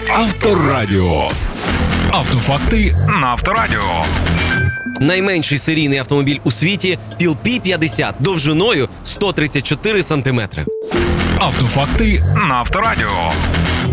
Авторадіо. Автофакти на Авторадіо. Найменший серійний автомобіль у світі – Pil P50 довжиною 134 см. Автофакти на Авторадіо.